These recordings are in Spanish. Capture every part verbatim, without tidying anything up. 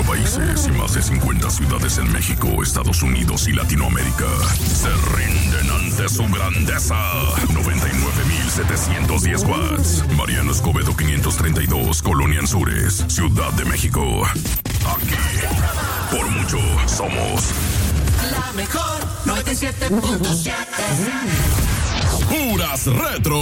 países y más de cincuenta ciudades en México, Estados Unidos y Latinoamérica se rinden ante su grandeza. noventa y nueve mil setecientos diez watts. Mariano Escobedo quinientos treinta y dos, Colonia Anzures, Ciudad de México. Aquí, por mucho, somos la mejor noventa y siete punto siete. Puras Retro.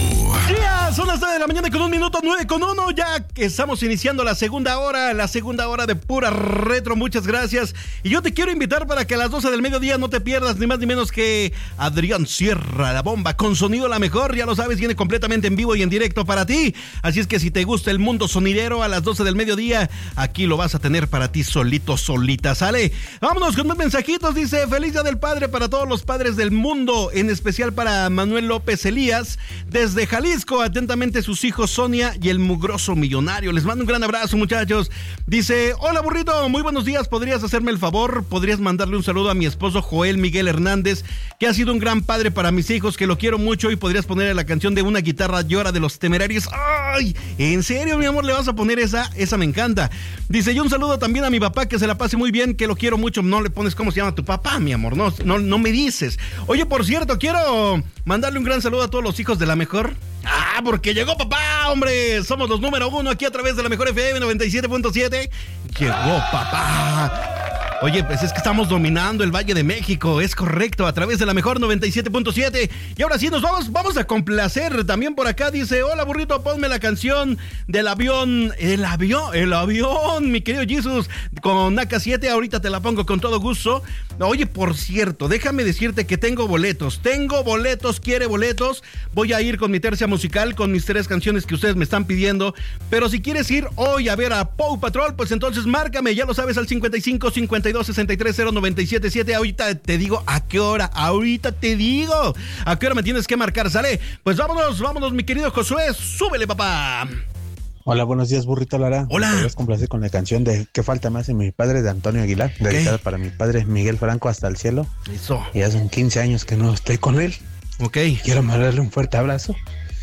Ya son las nueve de la mañana con un minuto, nueve con uno. Ya que estamos iniciando la segunda hora, la segunda hora de Pura Retro. Muchas gracias. Y yo te quiero invitar para que a las doce del mediodía no te pierdas ni más ni menos que Adrián Sierra, la bomba, con sonido la mejor. Ya lo sabes, viene completamente en vivo y en directo para ti. Así es que si te gusta el mundo sonidero, a las doce del mediodía, aquí lo vas a tener para ti solito, solita. ¿Sale? Vámonos con más mensajitos. Dice, feliz día del padre para todos los padres del mundo, en especial para Manuel López Elías, desde Jalisco. Atentamente sus hijos Sonia y el mugroso millonario. Les mando un gran abrazo, muchachos. Dice, hola burrito, muy buenos días. ¿Podrías hacerme el favor? ¿Podrías mandarle un saludo a mi esposo Joel Miguel Hernández, que ha sido un gran padre para mis hijos, que lo quiero mucho? Y podrías ponerle la canción de Una guitarra llora de Los Temerarios. ¡Ay! ¿En serio, mi amor, le vas a poner esa? Esa me encanta. Dice, y un saludo también a mi papá, que se la pase muy bien, que lo quiero mucho. No le pones cómo se llama tu papá, mi amor. No, no, no me dices. Oye, por cierto, quiero mandarle un gran saludo a todos los hijos de la mejor. Ah, porque llegó papá, hombre. Somos los número uno aquí a través de la mejor F M noventa y siete punto siete. Llegó papá. Oye, pues es que estamos dominando el Valle de México, es correcto, a través de la mejor noventa y siete punto siete. Y ahora sí, nos vamos, vamos a complacer. También por acá dice, hola burrito, ponme la canción del avión, el avión, el avión, mi querido Jesus, con A K siete, ahorita te la pongo con todo gusto. Oye, por cierto, déjame decirte que tengo boletos, tengo boletos, quiere boletos. Voy a ir con mi tercia musical, con mis tres canciones que ustedes me están pidiendo. Pero si quieres ir hoy a ver a Paw Patrol, pues entonces márcame, ya lo sabes, al cincuenta y cinco, cincuenta y dos, sesenta y tres, cero noventa y siete siete. Ahorita te digo a qué hora, ahorita te digo a qué hora me tienes que marcar, ¿sale? Pues vámonos, vámonos, mi querido Josué, súbele, papá. Hola, buenos días, burrito Lara. Hola. ¿Me puedes complacer con la canción de ¿Qué falta me hace mi padre? De Antonio Aguilar, okay, dedicada para mi padre Miguel Franco hasta el cielo. Eso. Y ya son quince años que no estoy con él. Ok. Quiero mandarle un fuerte abrazo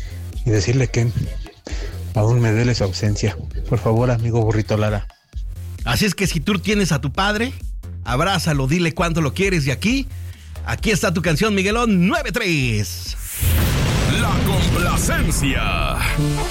y decirle que aún me duele su ausencia. Por favor, amigo burrito Lara. Así es que si tú tienes a tu padre, abrázalo, dile cuánto lo quieres. Y aquí, aquí está tu canción, Miguelón, nueve tres. La complacencia.